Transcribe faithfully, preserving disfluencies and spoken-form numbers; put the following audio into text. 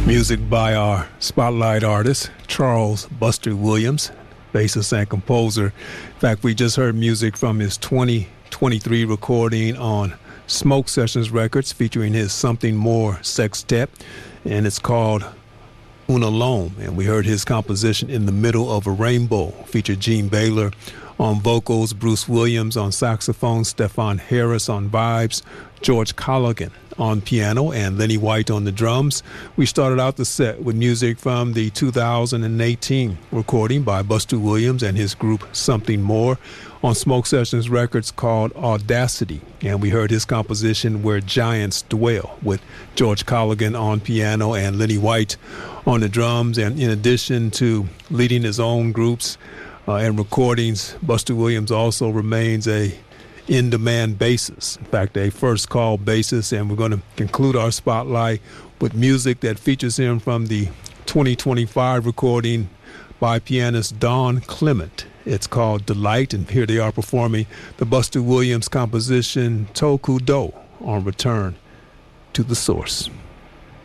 Music by our spotlight artist, Charles Buster Williams, bassist and composer. In fact, we just heard music from his twenty twenty-three recording on Smoke Sessions Records featuring his Something More sextet, and it's called Una Lome. And we heard his composition In the Middle of a Rainbow, featured Gene Baylor on vocals, Bruce Williams on saxophone, Stefan Harris on vibes, George Colligan on piano, and Lenny White on the drums. We started out the set with music from the two thousand eighteen recording by Buster Williams and his group Something More on Smoke Sessions Records called Audacity. And we heard his composition Where Giants Dwell with George Colligan on piano and Lenny White on the drums. And in addition to leading his own groups uh, and recordings, Buster Williams also remains a in-demand bassist. In fact, a first-call bassist, and we're going to conclude our spotlight with music that features him from the twenty twenty-five recording by pianist Don Clement. It's called Delight, and here they are performing the Buster Williams composition Toku Do on Return to the Source.